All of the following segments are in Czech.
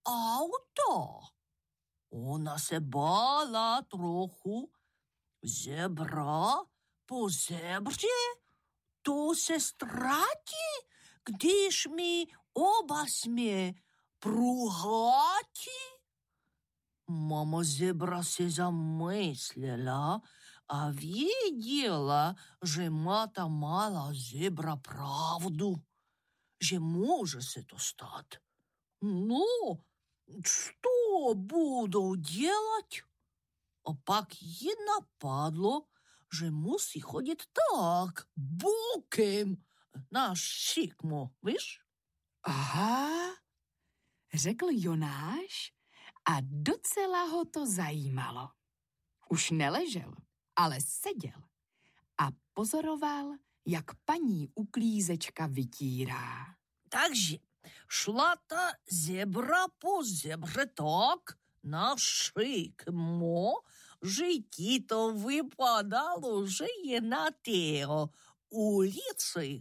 auto. Ona se bála trochu. Zebra po zebře, to se ztratí, když my oba jsme pruhatí. Mama zebra se zamyslela a věděla, že má ta malá zebra pravdu, že může se to stát. No, co budou dělat? A pak jí napadlo, že musí chodit tak, bokem, na šikmo, víš? Aha, řekl Jonáš a docela ho to zajímalo. Už neležel, ale seděl a pozoroval, jak paní uklízečka vytírá. Takže šla ta zebra po zebře tak na šikmo, že ti to vypadalo, že je na té ulici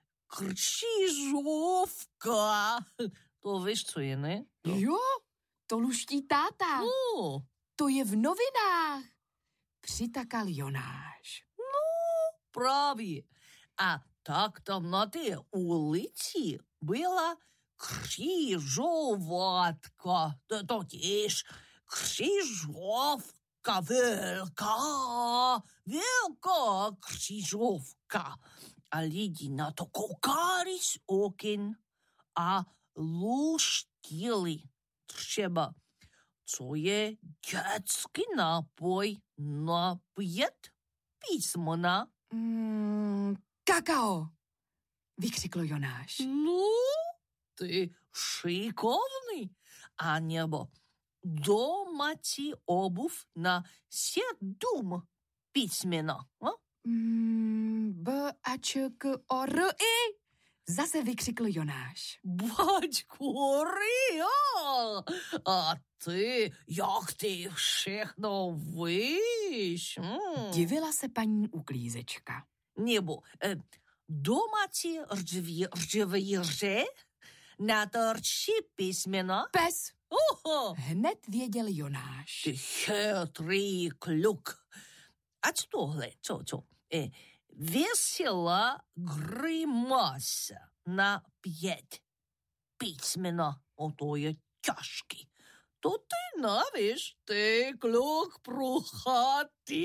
křižovka. To víš, co je, ne? To. Jo, to luští táta. No. To je v novinách, přitakal Jonáš. No, právě. A tak tam na té ulici byla křižovatka, totiž křižovka, velká křižovka. A lidi na to koukali z oken a luštili. Třeba, co je dětský nápoj na 5 písmena? Kakao, vykřikl Jonáš. No, ty šikovný. A nebo domácí obuv na 7 písmena. B, A, Č, K, O, R, I. Zase vykřikl Jonáš. Baťku, Ria! A ty, jak ty všechno víš? Divila se paní uklízečka. Nebo domácí rčevěře na to 3 písmena? Pes! Oho! Hned věděl Jonáš. Ty chytrý kluk. A co tohle? Co? Veselá grimasa na 5 písmena. O, to je těžký. To ty navíš, ty kluk pruchatý.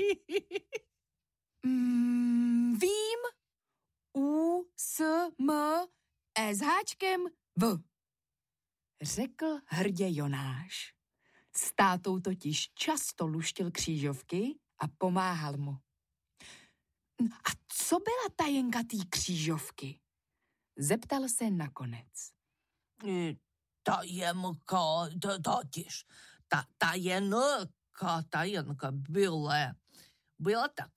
Vím. U, S, M, S háčkem, V. Řekl hrdě Jonáš. S tátou totiž často luštil křížovky a pomáhal mu. A co byla tajenka té křížovky? Zeptal se nakonec. Tajenka byla tak.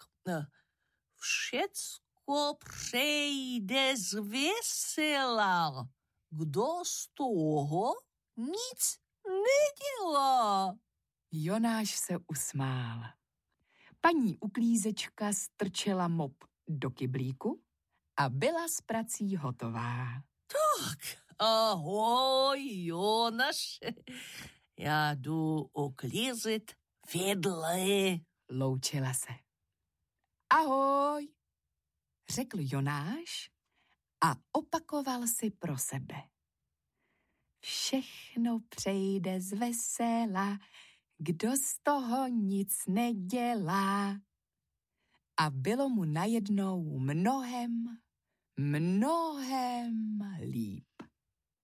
Všecko přejde zvesela. Kdo z toho nic nedělá? Jonáš se usmál. Paní uklízečka strčela mop do kyblíku a byla s prací hotová. Tak, ahoj, Jonáše. Já jdu uklízet vedle. Loučila se. Ahoj, řekl Jonáš a opakoval si pro sebe. Všechno přejde zvesela, kdo z toho nic nedělá. A bylo mu najednou mnohem líp.